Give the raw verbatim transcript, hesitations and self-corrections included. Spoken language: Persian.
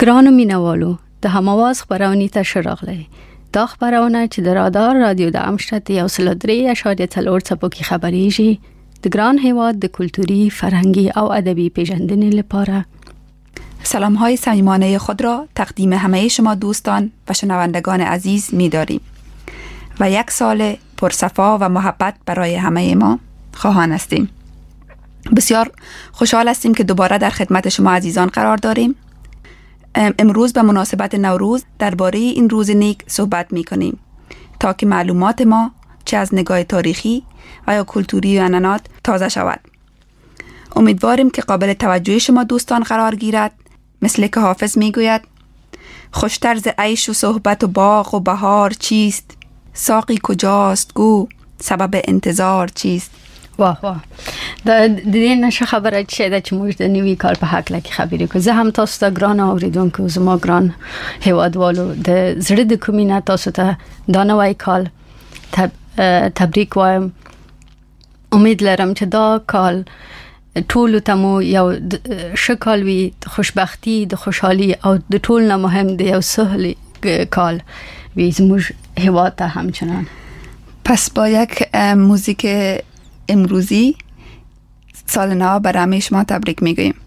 گران و مینوالو ده هماواز خبرانی تشراغلی دا خبرونه چې د رادار رادیو د امشتت یو سل درې اشاریه څلور څپوکي خبریږي د گران هیواد د کلتوری، فرهنگی او ادبی پیژندنې لپاره. سلام های صمیمانه خود را تقدیم همه شما دوستان و شنوندگان عزیز می داریم و یک سال پرصفا و محبت برای همه ما خواهان هستیم. بسیار خوشحال هستیم که دوباره در خدمت شما عزیزان قرار داریم. امروز به مناسبت نوروز درباره این روز نیک صحبت می کنیم تا که معلومات ما چه از نگاه تاریخی و یا کلتوری و عنعنات تازه شود. امیدواریم که قابل توجه شما دوستان قرار گیرد، مثل که حافظ می گوید: خوشتر ز عیش و صحبت و باغ و بهار چیست؟ ساقی کجاست گو سبب انتظار چیست؟ واه واه دا د دې نشه خبره چې دا چې موږ د نوي کال په حق لکه خبرې کو. زه هم تاسو ته ګران اوریدونکو، زما ګران هیوادوالو، د زړه د کومینه تاسو ته دا نوی کال تب تبریک وایم. امید لرم چې دا کال ټول ته مو یو شکل وي، د خوشبختی، د خوشحالی او د ټول نه مهم د یو سهل کال وي زموږ هیواد ته همچنان. پس با یک موزیک امروزی سال نو برای شما تبریک میگویم.